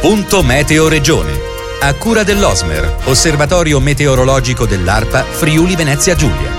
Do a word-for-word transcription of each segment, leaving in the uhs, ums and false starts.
Punto Meteo Regione. A cura dell'Osmer, Osservatorio Meteorologico dell'ARPA Friuli Venezia Giulia.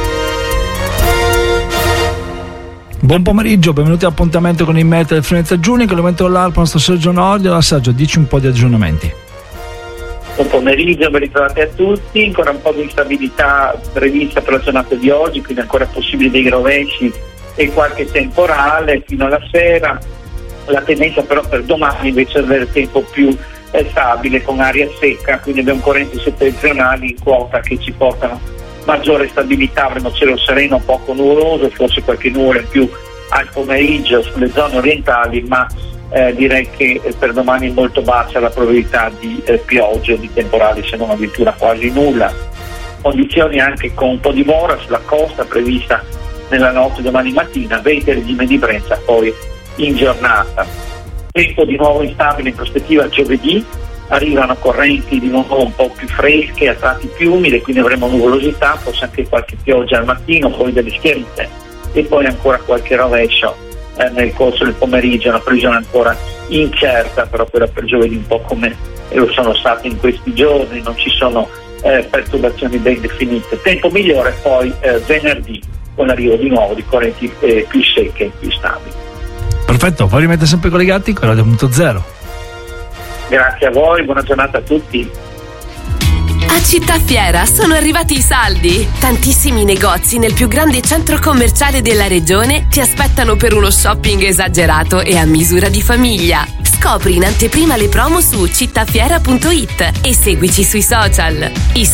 Buon pomeriggio, benvenuti all'appuntamento con il meteo del Friuli Venezia Giulia, che lo metto all'Arpa, nostro Sergio Nordio. Allora Sergio, dici un po' di aggiornamenti. Buon pomeriggio, ben ritrovati a tutti. Ancora un po' di instabilità prevista per la giornata di oggi, quindi ancora possibili dei rovesci e qualche temporale fino alla sera. La tendenza però per domani invece è avere tempo più eh, stabile con aria secca, quindi abbiamo correnti settentrionali in quota che ci portano maggiore stabilità. Avremo cielo sereno, poco nuvoloso, forse qualche nuvolo in più al pomeriggio sulle zone orientali, ma eh, direi che per domani è molto bassa la probabilità di eh, piogge o di temporali, se non addirittura quasi nulla. Condizioni anche con un po' di mora sulla costa prevista nella notte domani mattina, venti regime di Brenta poi in giornata. Tempo di nuovo instabile in prospettiva giovedì, arrivano correnti di nuovo un po' più fresche, a tratti più umide, quindi avremo nuvolosità, forse anche qualche pioggia al mattino, poi delle schiarite e poi ancora qualche rovescio eh, nel corso del pomeriggio. Una previsione ancora incerta, però quella per giovedì un po' come lo sono state in questi giorni, non ci sono eh, perturbazioni ben definite. Tempo migliore poi eh, venerdì, con l'arrivo di nuovo di correnti eh, più secche e più stabili. Perfetto, poi rimanete sempre collegati con Radio Punto Zero. Grazie a voi, buona giornata a tutti. A Città Fiera sono arrivati i saldi. Tantissimi negozi nel più grande centro commerciale della regione ti aspettano per uno shopping esagerato e a misura di famiglia. Scopri in anteprima le promo su cittafiera punto it e seguici sui social. I